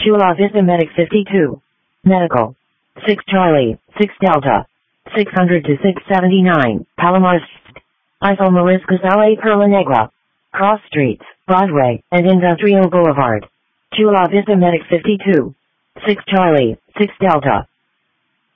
Chula Vista Medic 52. Medical. 6 Charlie, 6 Delta. 600 to 679, Palomar St. Isomariscus LA Perla Negra. Cross Streets, Broadway, and Industrial Boulevard. Chula Vista Medic 52. 6 Charlie, 6 Delta.